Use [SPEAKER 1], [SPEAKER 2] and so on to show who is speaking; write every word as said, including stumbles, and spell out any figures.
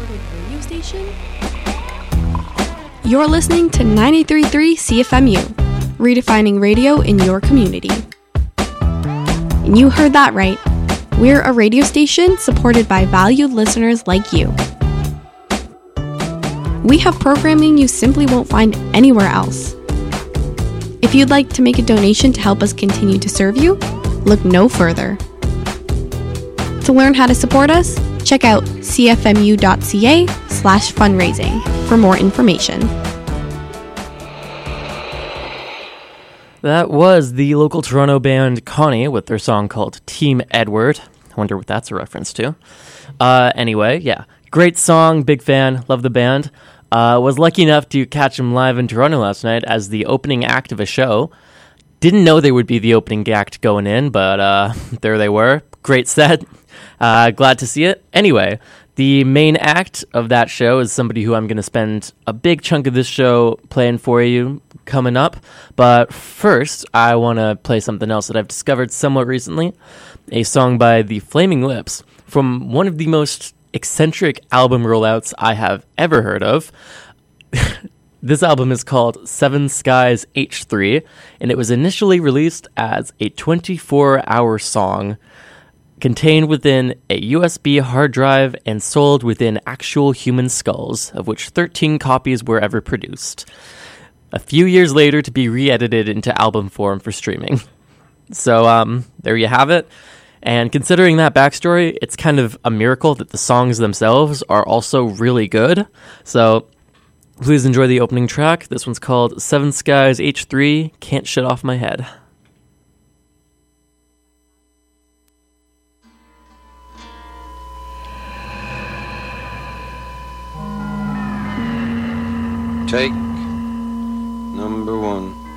[SPEAKER 1] public radio station? You're listening to ninety-three point three C F M U, redefining radio in your community. And you heard that right. We're a radio station supported by valued listeners like you. We have programming you simply won't find anywhere else. If you'd like to make a donation to help us continue to serve you, look no further. To learn how to support us, check out cfmu.ca slash fundraising for more information.
[SPEAKER 2] That was the local Toronto band Connie with their song called Team Edward. I wonder what that's a reference to. Uh, anyway, yeah, great song, big fan, love the band. Uh, was lucky enough to catch them live in Toronto last night as the opening act of a show. Didn't know they would be the opening act going in, but uh, there they were. Great set. Uh, glad to see it. Anyway, the main act of that show is somebody who I'm going to spend a big chunk of this show playing for you coming up. But first, I want to play something else that I've discovered somewhat recently. A song by The Flaming Lips from one of the most eccentric album rollouts I have ever heard of. This album is called Seven Skies H three, and it was initially released as a twenty-four hour song contained within a U S B hard drive and sold within actual human skulls, of which thirteen copies were ever produced. A few years later to be re-edited into album form for streaming. So, um, there you have it. And considering that backstory, it's kind of a miracle that the songs themselves are also really good. So please enjoy the opening track. This one's called Seven Skies H three, Can't Shut Off My Head.
[SPEAKER 3] Take number one.